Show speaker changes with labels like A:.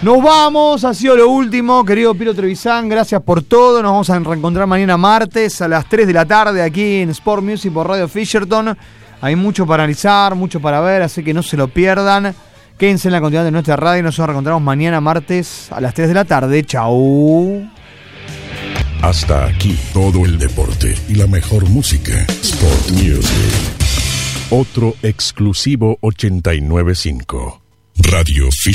A: Nos vamos, ha sido lo último, querido Piro Trevisan, gracias por todo. Nos vamos a reencontrar mañana martes a las 3 de la tarde aquí en Sport Music por Radio Fisherton. Hay mucho para analizar, mucho para ver, así que no se lo pierdan. Quédense en la continuidad de nuestra radio y nos encontramos mañana martes a las 3 de la tarde. Chau.
B: Hasta aquí todo el deporte y la mejor música. Sport Music. Otro exclusivo 89.5. Radio Fisherton.